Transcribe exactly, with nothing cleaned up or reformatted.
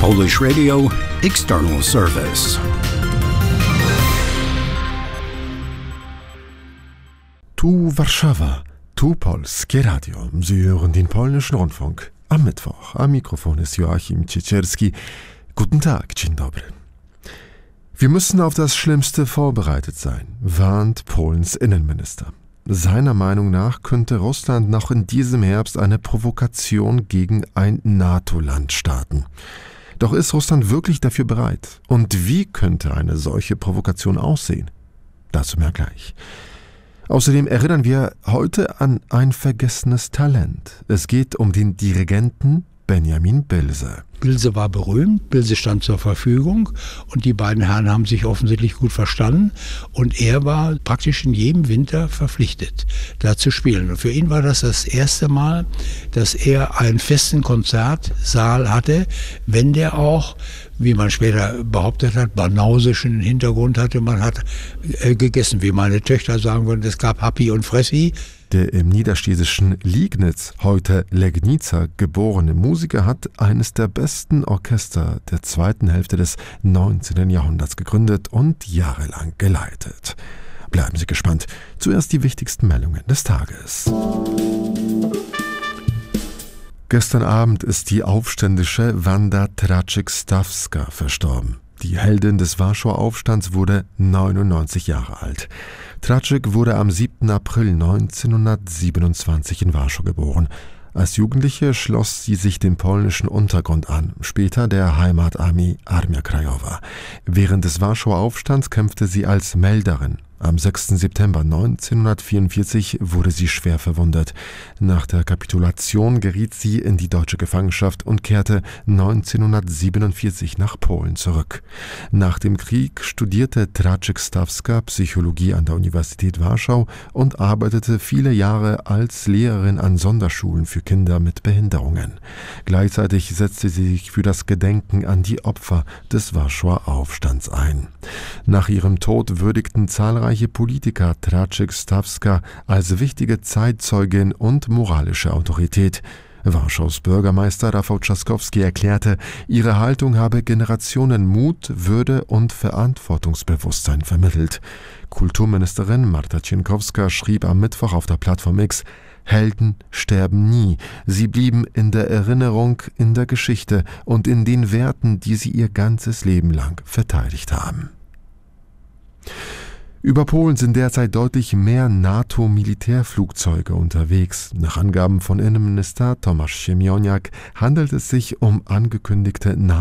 Polish Radio External Service. Tu Warszawa, tu Polskie Radio. Sie hören den polnischen Rundfunk am Mittwoch. Am Mikrofon ist Joachim Ciecierski. Guten Tag, dzień dobry. Wir müssen auf das Schlimmste vorbereitet sein, warnt Polens Innenminister. Seiner Meinung nach könnte Russland noch in diesem Herbst eine Provokation gegen ein NATO-Land starten. Doch ist Russland wirklich dafür bereit? Und wie könnte eine solche Provokation aussehen? Dazu mehr gleich. Außerdem erinnern wir heute an ein vergessenes Talent. Es geht um den Dirigenten Benjamin Bilse. Bilse war berühmt, Bilse stand zur Verfügung und die beiden Herren haben sich offensichtlich gut verstanden und er war praktisch in jedem Winter verpflichtet, da zu spielen. Und für ihn war das das erste Mal, dass er einen festen Konzertsaal hatte, wenn der auch, wie man später behauptet hat, banausischen Hintergrund hatte. Man hat äh, gegessen, wie meine Töchter sagen würden, es gab Happy und Fressi. Der im niederschlesischen Liegnitz, heute Legnica, geborene Musiker hat eines der besten Orchester der zweiten Hälfte des neunzehnten Jahrhunderts gegründet und jahrelang geleitet. Bleiben Sie gespannt. Zuerst die wichtigsten Meldungen des Tages. Gestern Abend ist die aufständische Wanda Traczyk-Stawska verstorben. Die Heldin des Warschauer Aufstands wurde neunundneunzig Jahre alt. Traczyk wurde am siebten April neunzehnhundertsiebenundzwanzig in Warschau geboren. Als Jugendliche schloss sie sich dem polnischen Untergrund an, später der Heimatarmee Armia Krajowa. Während des Warschauer Aufstands kämpfte sie als Melderin. Am sechsten September neunzehnhundertvierundvierzig wurde sie schwer verwundet. Nach der Kapitulation geriet sie in die deutsche Gefangenschaft und kehrte neunzehnhundertsiebenundvierzig nach Polen zurück. Nach dem Krieg studierte Traczyk-Stawska Psychologie an der Universität Warschau und arbeitete viele Jahre als Lehrerin an Sonderschulen für Kinder mit Behinderungen. Gleichzeitig setzte sie sich für das Gedenken an die Opfer des Warschauer Aufstands ein. Nach ihrem Tod würdigten zahlreiche Politiker Traczyk-Stawska als wichtige Zeitzeugin und moralische Autorität. Warschaus Bürgermeister Rafał Trzaskowski erklärte, ihre Haltung habe Generationen Mut, Würde und Verantwortungsbewusstsein vermittelt. Kulturministerin Marta Cienkowska schrieb am Mittwoch auf der Plattform X: Helden sterben nie. Sie blieben in der Erinnerung, in der Geschichte und in den Werten, die sie ihr ganzes Leben lang verteidigt haben. Über Polen sind derzeit deutlich mehr NATO-Militärflugzeuge unterwegs. Nach Angaben von Innenminister Tomasz Siemoniak handelt es sich um angekündigte NATO